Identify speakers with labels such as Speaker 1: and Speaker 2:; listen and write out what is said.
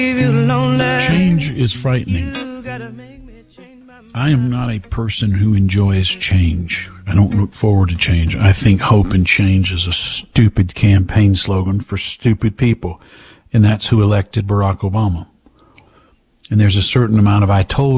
Speaker 1: Change is frightening. I am not a person who enjoys change. I don't look forward to change. I think hope and change is a stupid campaign slogan for stupid people, and that's who elected Barack Obama. And there's a certain amount of I told